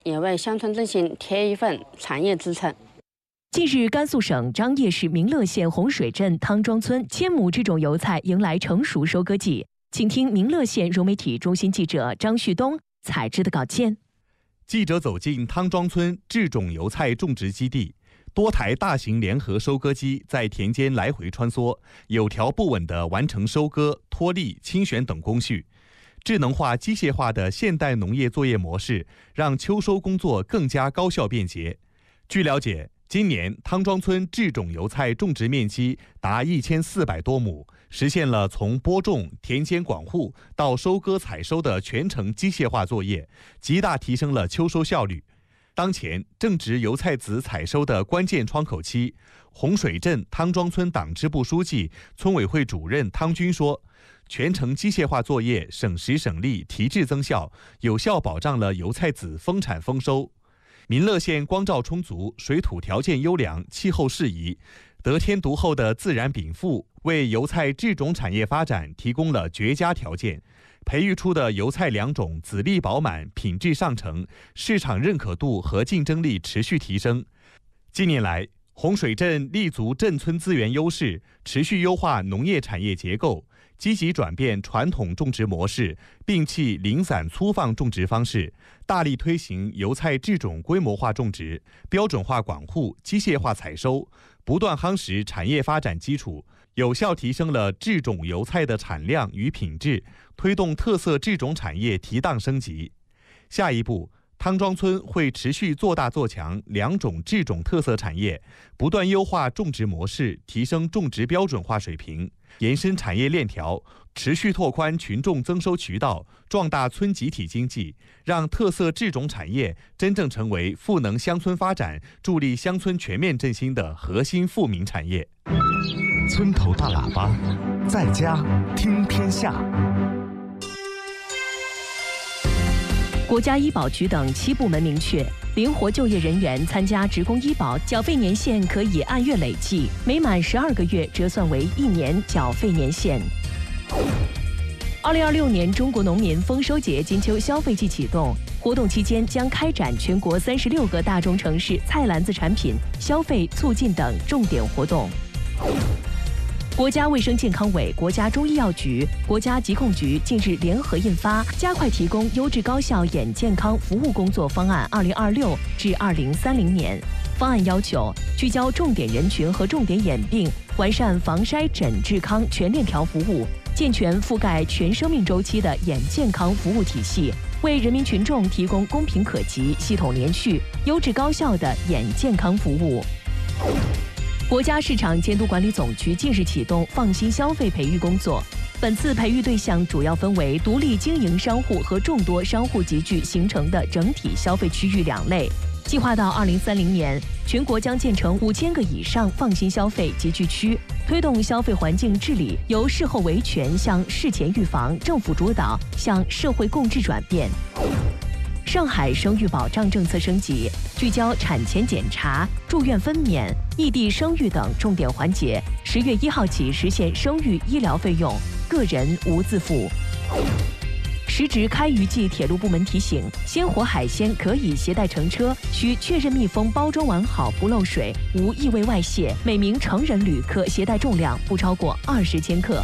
也为乡村振兴添一份产业支撑。 近日，甘肃省张掖市明乐县洪水镇汤庄村千亩制种油菜迎来成熟收割季，请听明乐县融媒体中心记者张旭东采制的稿件。 记者走进汤庄村制种油菜种植基地，多台大型联合收割机在田间来回穿梭，有条不紊地完成收割、脱粒、清选等工序。智能化、机械化的现代农业作业模式，让秋收工作更加高效便捷。据了解，今年汤庄村制种油菜种植面积达1400多亩，实现了从播种、田间管护到收割采收的全程机械化作业，极大提升了秋收效率。当前正值油菜籽采收的关键窗口期，洪水镇汤庄村党支部书记、村委会主任汤军说，全程机械化作业省时省力、提质增效，有效保障了油菜籽丰产丰收。民乐县光照充足，水土条件优良，气候适宜，得天独厚的自然禀赋，为油菜制种产业发展提供了绝佳条件。培育出的油菜良种籽粒饱满，品质上乘，市场认可度和竞争力持续提升。近年来，洪水镇立足镇村资源优势，持续优化农业产业结构，积极转变传统种植模式，摒弃零散粗放种植方式，大力推行油菜制种规模化种植、标准化管护、机械化采收，不断夯实产业发展基础，有效提升了制种油菜的产量与品质，推动特色制种产业提档升级。下一步，汤庄村会持续做大做强两种制种特色产业，不断优化种植模式，提升种植标准化水平，延伸产业链条，持续拓宽群众增收渠道，壮大村集体经济，让特色制种产业真正成为赋能乡村发展、助力乡村全面振兴的核心富民产业。 村头大喇叭，在家听天下。 国家医保局等7部门明确，灵活就业人员参加职工医保缴费年限可以按月累计，每满12个月折算为1年缴费年限。2026年中国农民丰收节金秋消费季启动，活动期间将开展全国36个大中城市菜篮子产品消费促进等重点活动。国家卫生健康委、国家中医药局、国家疾控局近日联合印发《加快提供优质高效眼健康服务工作方案（2026至2030年）》。方案要求聚焦重点人群和重点眼病，完善防筛诊治康全链条服务，健全覆盖全生命周期的眼健康服务体系，为人民群众提供公平可及、系统连续、优质高效的眼健康服务。国家市场监督管理总局近日启动放心消费培育工作，本次培育对象主要分为独立经营商户和众多商户集聚形成的整体消费区域2类。计划到2030年，全国将建成5000个以上放心消费集聚区，推动消费环境治理由事后维权向事前预防、政府主导向社会共治转变。上海生育保障政策升级，聚焦产前检查、住院分娩、异地生育等重点环节，10月1号起实现生育医疗费用个人无自付。时值开渔季，铁路部门提醒：鲜活海鲜可以携带乘车，需确认密封包装完好，不漏水，无异味外泄。每名成人旅客携带重量不超过20千克。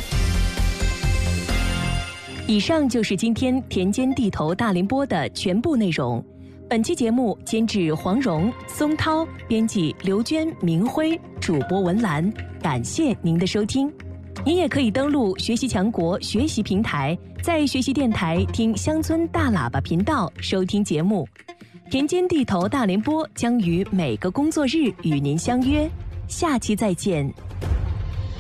以上就是今天田间地头大联播的全部内容。本期节目监制黄蓉、松涛，编辑刘娟、明辉，主播文兰。感谢您的收听。您也可以登录学习强国学习平台，在学习电台听乡村大喇叭频道收听节目。田间地头大联播将于每个工作日与您相约，下期再见。